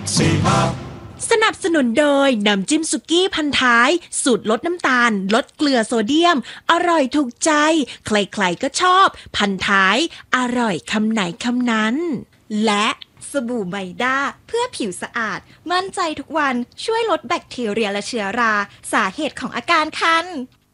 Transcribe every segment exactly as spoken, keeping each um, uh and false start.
สี่ห้าสนับสนุนโดยน้ำจิ้มสุกี้พันท้ายสูตรลดน้ำตาลลดเกลือโซเดียมอร่อยถูกใจใครๆก็ชอบพันท้ายอร่อยคำไหนคำนั้นและสบู่ไมด้าเพื่อผิวสะอาดมั่นใจทุกวันช่วยลดแบคทีเรียและเชื้อราสาเหตุของอาการคัน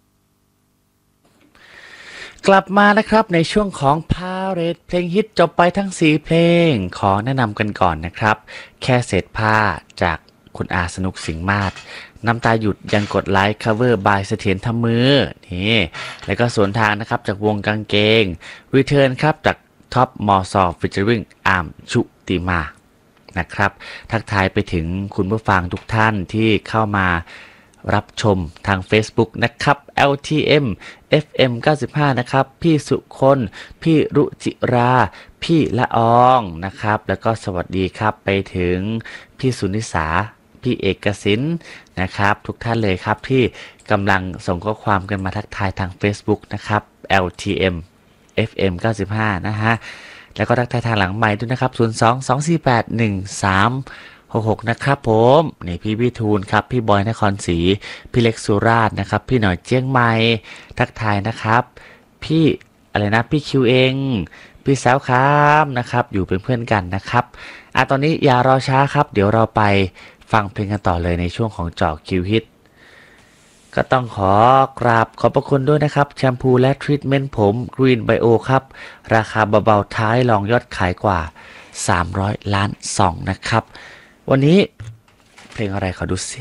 กลับมานะครับในช่วงของพาเรดเพลงฮิตจบไปทั้งสี่เพลงขอแนะนำกันก่อนนะครับแค่เศษผ้าจากคุณอาสนุกสิงห์มาศน้ำตาหยุดยังกดไลค์ cover by เสถียรทำมือนี่แล้วก็สวนทางนะครับจากวงกางเกง return ครับจากท็อปมอซอฟฟิชเชอริงอาร์มชุติมานะครับทักทายไปถึงคุณผู้ฟังทุกท่านที่เข้ามารับชมทาง Facebook นะครับ แอล ที เอ็ม เอฟ เอ็ม เก้าสิบห้า นะครับพี่สุคนพี่รุจิราพี่ละอองนะครับแล้วก็สวัสดีครับไปถึงพี่สุนิสาพี่เอกสินนะครับทุกท่านเลยครับที่กำลังส่งข้อความกันมาทักทายทาง Facebook นะครับ แอล ที เอ็ม เอฟ เอ็ม เก้าสิบห้า นะฮะแล้วก็ทักทายทางหลังไมค์ด้วยนะครับศูนย์ สอง สอง สี่ แปด หนึ่ง สาม หก หกนะครับผมนี่พี่วิทูลครับพี่บอยนครศรีพี่เล็กสุราษฎร์นะครับพี่หน่อยเจียงใหม่ทักทายนะครับพี่อะไรนะพี่คิวเองพี่สาวครับนะครับอยู่เป็นเพื่อนกันนะครับอ่ะตอนนี้อย่ารอช้าครับเดี๋ยวเราไปฟังเพลงกันต่อเลยในช่วงของเจาะคิวฮิตก็ต้องขอกราบขอบพระคุณด้วยนะครับแชมพูและทรีทเมนต์ผม Green Bio ครับราคาเบาๆท้ายรองยอดขายกว่าสามร้อยล้านซองนะครับวันนี้เพลงอะไรขอดูสิ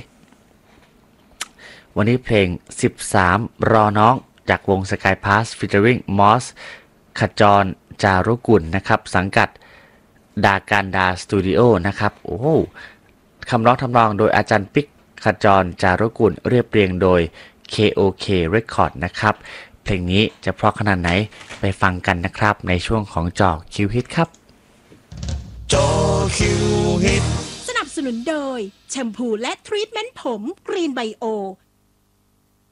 วันนี้เพลงสิบสามรอน้องจากวง Sky Pass featuring Moss ขจรจารุกุลนะครับสังกัดดาการดาสตูดิโอนะครับโอ้คำร้องทำนองโดยอาจารย์ปิ๊กขจรจารุกุลเรียบเรียงโดย เค โอ เค Record นะครับเพลงนี้จะเพราะขนาดไหนไปฟังกันนะครับในช่วงของเจาะคิวฮิตครับเจาะคิวฮิตสนับสนุนโดยแชมพูและทรีทเมนต์ผม Green Bio